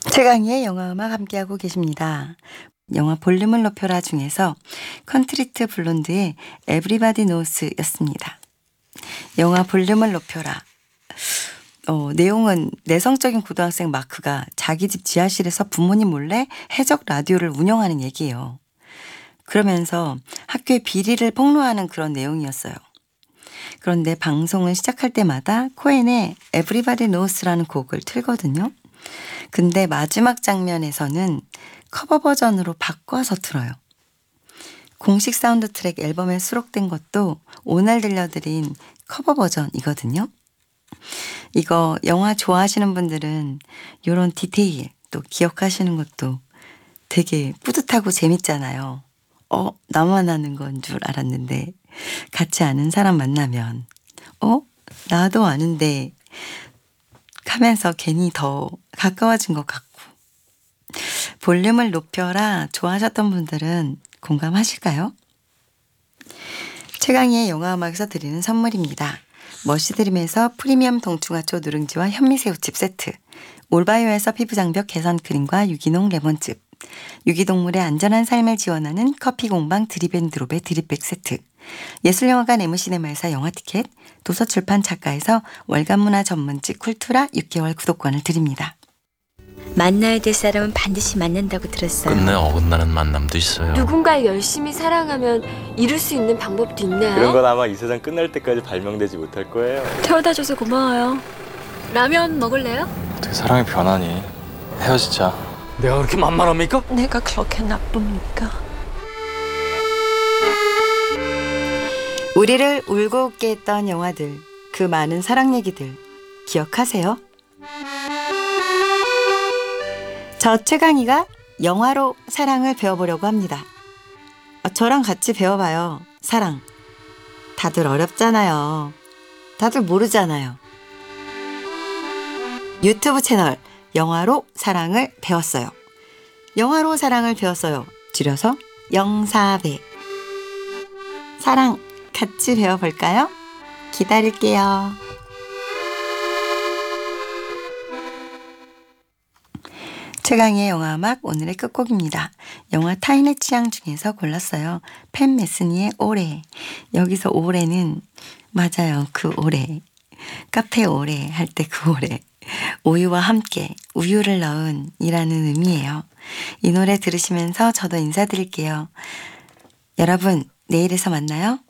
최강희의 영화음악 함께하고 계십니다. 영화 볼륨을 높여라 중에서 컨트리트 블론드의 에브리바디 노스였습니다. 영화 볼륨을 높여라. 내용은 내성적인 고등학생 마크가 자기 집 지하실에서 부모님 몰래 해적 라디오를 운영하는 얘기예요. 그러면서 학교의 비리를 폭로하는 그런 내용이었어요. 그런데 방송을 시작할 때마다 코엔의 에브리바디 노스라는 곡을 틀거든요. 근데 마지막 장면에서는 커버 버전으로 바꿔서 틀어요. 공식 사운드 트랙 앨범에 수록된 것도 오늘 들려드린 커버 버전이거든요. 이거 영화 좋아하시는 분들은 이런 디테일 또 기억하시는 것도 되게 뿌듯하고 재밌잖아요. 나만 아는 건 줄 알았는데 같이 아는 사람 만나면 나도 아는데 하면서 괜히 더 가까워진 것 같고. 볼륨을 높여라 좋아하셨던 분들은 공감하실까요? 최강희의 영화음악에서 드리는 선물입니다. 머시드림에서 프리미엄 동충하초 누룽지와 현미새우칩 세트, 올바이오에서 피부장벽 개선 크림과 유기농 레몬즙, 유기동물의 안전한 삶을 지원하는 커피공방 드립앤드롭의 드립백 세트, 예술영화관 MC네마에서 영화티켓, 도서출판 작가에서 월간문화 전문지 쿨투라 6개월 구독권을 드립니다. 만나야 될 사람은 반드시 만난다고 들었어요. 끝내 어긋나는 만남도 있어요. 누군가를 열심히 사랑하면 이룰 수 있는 방법도 있나요? 그런 건 아마 이 세상 끝날 때까지 발명되지 못할 거예요. 태워다줘서 고마워요. 라면 먹을래요? 어떻게 사랑이 변하니? 헤어지자. 내가 그렇게 만만합니까? 내가 그렇게 나쁩니까? 우리를 울고 웃게 했던 영화들, 그 많은 사랑 얘기들 기억하세요? 저 최강희가 영화로 사랑을 배워보려고 합니다. 저랑 같이 배워봐요. 사랑. 다들 어렵잖아요. 다들 모르잖아요. 유튜브 채널 영화로 사랑을 배웠어요. 영화로 사랑을 배웠어요. 줄여서 영사배. 사랑 같이 배워볼까요? 기다릴게요. 최강희의 영화음악 오늘의 끝곡입니다. 영화 타인의 취향 중에서 골랐어요. 팬 메스니의 오래. 여기서 오래는 맞아요. 그 오래. 카페 오래 할 때 그 오래. 우유와 함께 우유를 넣은 이라는 의미예요. 이 노래 들으시면서 저도 인사드릴게요. 여러분 내일에서 만나요.